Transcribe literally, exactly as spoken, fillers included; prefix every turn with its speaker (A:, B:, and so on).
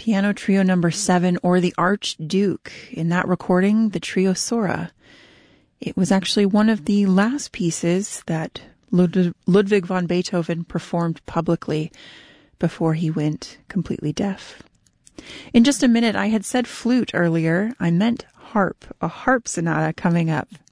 A: Piano Trio number seven, or the Archduke. In that recording, the Trio Sora. It was actually one of the last pieces that Lud- Ludwig van Beethoven performed publicly before he went completely deaf. In just a minute, I had said flute earlier. I meant harp, a harp sonata coming up